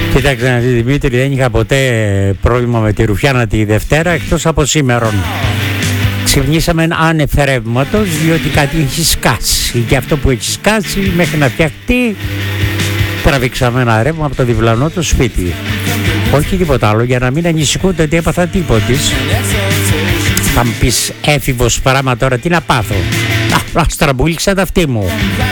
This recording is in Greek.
Κοίταξε να δει, Δημήτρη, δεν είχα ποτέ πρόβλημα με τη Ρουφιάνα τη Δευτέρα εκτός από σήμερον. Ξυπνήσαμε άνευ ρεύματος διότι κάτι έχει σκάσει. Και αυτό που έχει σκάσει μέχρι να φτιαχτεί τραβήξαμε ένα ρεύμα από το διπλανό του σπίτι. Όχι τίποτα άλλο, για να μην ανησυχούνται ότι έπαθα τίποτης. Θα μου πεις έφηβος πράγμα τώρα, τι να πάθω? Αστραμπούληξα τα αυτή μου.